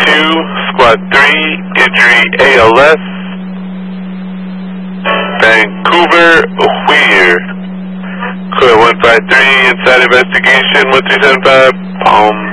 Squad 3, injury ALS, Vancouver, Wheer. Code 153, inside investigation, 1375, Palm